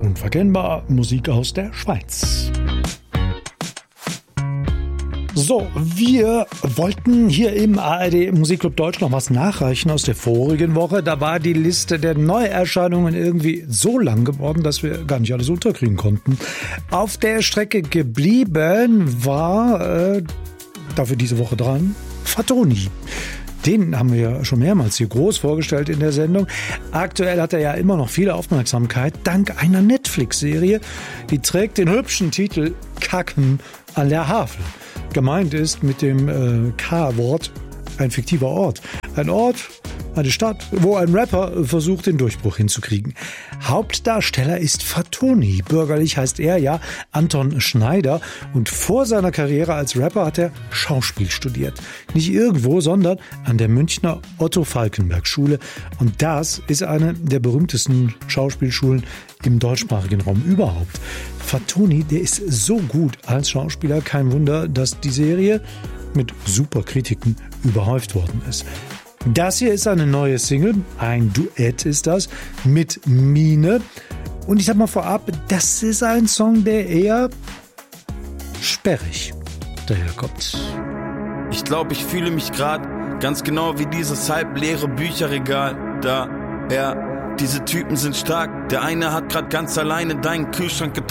Unverkennbar, Musik aus der Schweiz. So, wir wollten hier im ARD Musikclub Deutsch noch was nachreichen aus der vorigen Woche. Da war die Liste der Neuerscheinungen irgendwie so lang geworden, dass wir gar nicht alles unterkriegen konnten. Auf der Strecke geblieben war dafür diese Woche dran Fatoni. Den haben wir ja schon mehrmals hier groß vorgestellt in der Sendung. Aktuell hat er ja immer noch viel Aufmerksamkeit dank einer Netflix-Serie, die trägt den hübschen Titel Kacken an der Havel. Gemeint ist mit dem K-Wort ein fiktiver Ort. Ein Ort, eine Stadt, wo ein Rapper versucht, den Durchbruch hinzukriegen. Hauptdarsteller ist Fatoni. Bürgerlich heißt er ja Anton Schneider. Und vor seiner Karriere als Rapper hat er Schauspiel studiert. Nicht irgendwo, sondern an der Münchner Otto-Falckenberg-Schule. Und das ist eine der berühmtesten Schauspielschulen im deutschsprachigen Raum überhaupt. Fatoni, der ist so gut als Schauspieler. Kein Wunder, dass die Serie mit super Kritiken überhäuft worden ist. Das hier ist eine neue Single, ein Duett ist das, mit Mine. Und ich sag mal vorab, das ist ein Song, der eher sperrig daherkommt. Ich glaube, ich fühle mich gerade ganz genau wie dieses halbleere Bücherregal da. Ja, diese Typen sind stark. Der eine hat gerade ganz alleine deinen Kühlschrank gepackt.